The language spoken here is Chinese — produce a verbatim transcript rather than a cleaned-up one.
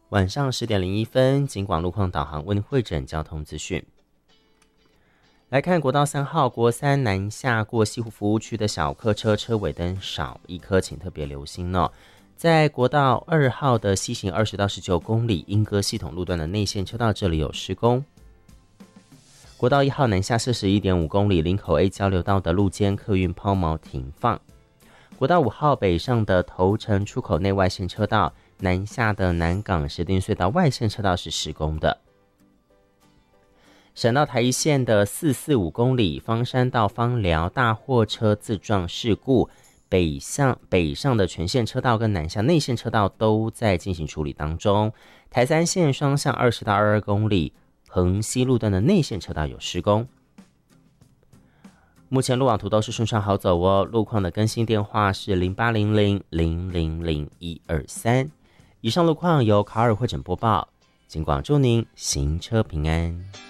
晚上十点零一分，警广路况导航为您汇整交通资讯。来看国道三号国三南下过西湖服务区的小客车车尾灯少一颗，请特别留心哦。在国道二号的西行二十到十九公里莺歌系统路段的内线车道，这里有施工。国道一号南下四十一点五公里林口 A 交流道的路肩客运抛锚停放。国道五号北上的头城出口内外线车道，南下的南港石碇隧道外线车道是施工的。省道台一线的四十四五公里芳山到芳寮大货车自撞事故，北向北上的全线车道跟南向内线车道都在进行处理当中。台三线双向二十到二十二公里横西路段的内线车道有施工。目前路网图都是顺畅好走哦，路况的更新电话是零八零零零零零一二三。以上路况由卡尔汇整播报，警广祝您行车平安。